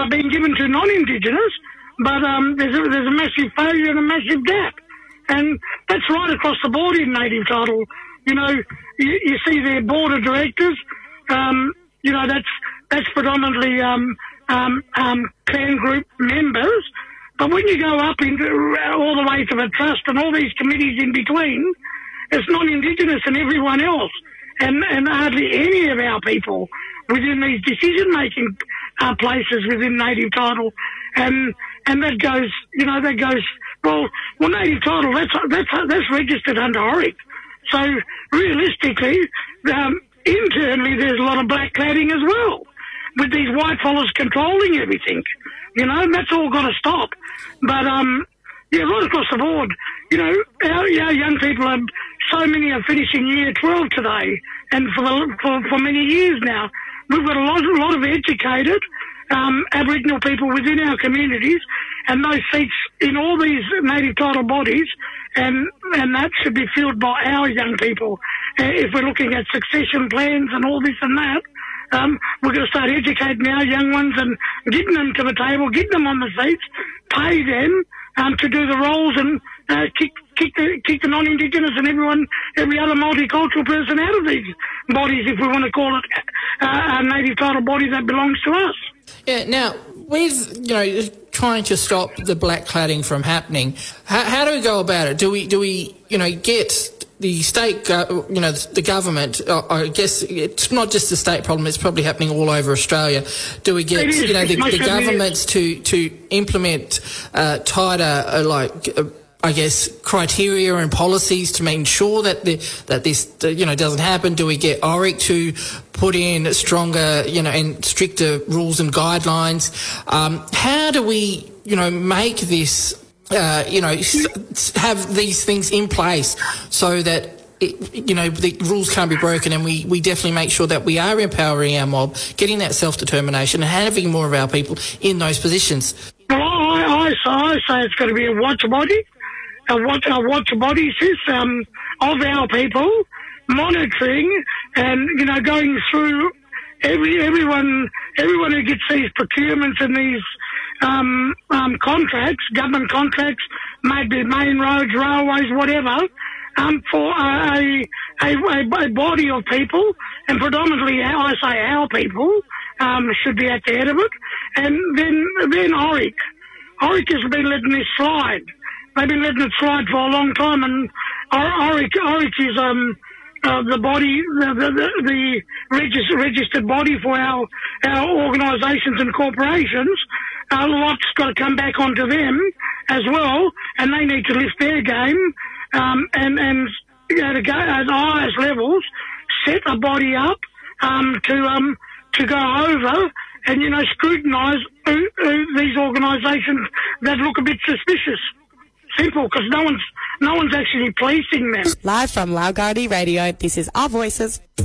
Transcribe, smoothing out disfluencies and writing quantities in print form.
being given to non-Indigenous, but there's a massive failure and a massive gap. And that's right across the board in native title. You know, you see their board of directors, you know, that's predominantly clan group members. But when you go up into all the way to the trust and all these committees in between, it's non-Indigenous and everyone else, and hardly any of our people within these decision-making places within native title, and that goes, you know, well, native title that's registered under ORIC. So realistically, internally there's a lot of black cladding as well, with these white fellas controlling everything, you know, and that's all got to stop. But yeah, right across the board, you know, our young people so many are finishing year 12 today, and for many years now. We've got a lot of educated Aboriginal people within our communities, and those seats in all these native title bodies, and that should be filled by our young people. If we're looking at succession plans and all this and that, we're going to start educating our young ones and getting them to the table, getting them on the seats, pay them to do the roles, and kick the non-Indigenous and every other multicultural person out of these bodies, if we want to call it a native title body that belongs to us. Yeah. Now, with, you know, trying to stop the black cladding from happening, how do we go about it? Do we you know, get the state, you know, the government, I guess it's not just a state problem, it's probably happening all over Australia. Do we get, you know, the governments to implement tighter, I guess, criteria and policies to make sure that this, you know, doesn't happen? Do we get ORIC to put in stronger, you know, and stricter rules and guidelines? How do we, you know, make this, you know, have these things in place so that, you know, the rules can't be broken, and we definitely make sure that we are empowering our mob, getting that self-determination and having more of our people in those positions? Well, I say it's got to be a watch body. A watch body system of our people, monitoring and, you know, going through everyone who gets these procurements and these contracts, government contracts, maybe main roads, railways, whatever, for a body of people, and predominantly, I say our people, should be at the head of it, and then ORIC. ORIC has been letting this slide. They've been letting it slide for a long time, and ORIC is the body, the registered body for our organisations and corporations. A lot's got to come back onto them as well, and they need to lift their game and you know, to go at the highest levels, set a body up to go over and, you know, scrutinise these organisations that look a bit suspicious. Simple, because no one's actually policing them. Live from Laogardi Radio, this is Our Voices.